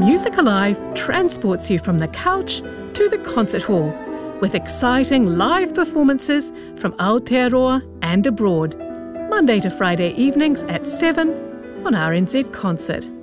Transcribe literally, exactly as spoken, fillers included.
Music Alive transports you from the couch to the concert hall with exciting live performances from Aotearoa and abroad, Monday to Friday evenings at seven on R N Z Concert.